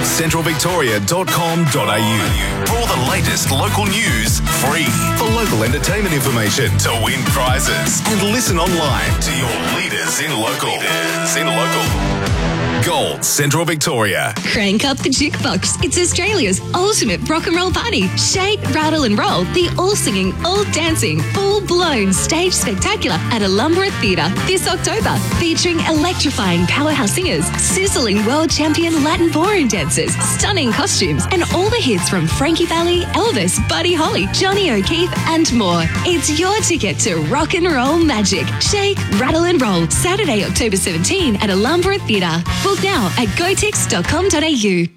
goldcentralvictoria.com.au. For all the latest local news, free. For local entertainment information, to win prizes, and listen online to your leaders in local. Gold Central Victoria. Crank up the jukebox. It's Australia's ultimate rock and roll party. Shake, rattle and roll. The all-singing, all-dancing, full-blown stage spectacular at Alumbra Theatre this October. Featuring electrifying powerhouse singers, sizzling world champion Latin ballroom dancers, stunning costumes, and all the hits from Frankie Valli, Elvis, Buddy Holly, Johnny O'Keefe, and more. It's your ticket to rock and roll magic. Shake, rattle and roll. Saturday, October 17 at Alumbra Theatre. Book now at gotix.com.au.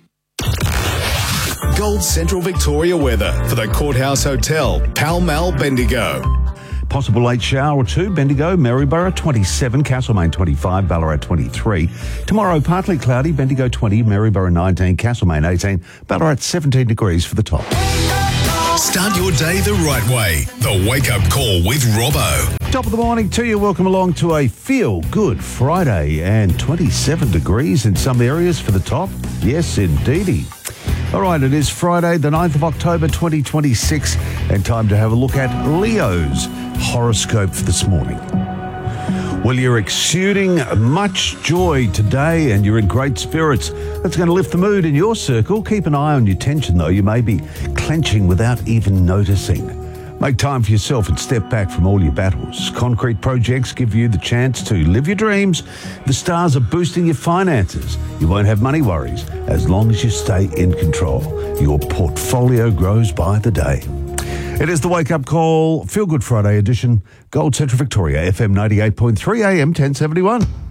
Gold Central Victoria weather for the Courthouse Hotel, Pall Mall, Bendigo. Possible late shower or two. Bendigo, Maryborough 27, Castlemaine 25, Ballarat 23. Tomorrow, partly cloudy, Bendigo 20, Maryborough 19, Castlemaine 18, Ballarat 17 degrees for the top. Start your day the right way. The Wake Up Call with Robbo. Top of the morning to you. Welcome along to a feel-good Friday and 27 degrees in some areas for the top. Yes, indeedy. All right, it is Friday, the 9th of October 2026, and time to have a look at Leo's horoscope for this morning. Well, you're exuding much joy today and you're in great spirits. That's going to lift the mood in your circle. Keep an eye on your tension, though. You may be clenching without even noticing. Make time for yourself and step back from all your battles. Concrete projects give you the chance to live your dreams. The stars are boosting your finances. You won't have money worries as long as you stay in control. Your portfolio grows by the day. It is the Wake Up Call, Feel Good Friday edition, Gold Central Victoria, FM 98.3 AM 1071.